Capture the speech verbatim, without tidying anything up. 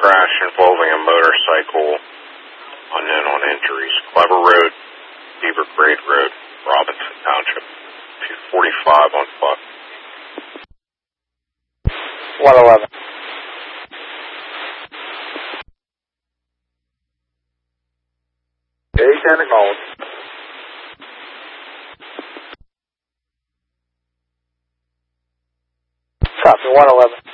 crash involving a motorcycle, unknown on injuries. Clever Road, Beaver Grade Road, Robinson Township, two forty-five on foot. one eleven. A ten acknowledged. Copy, one eleven.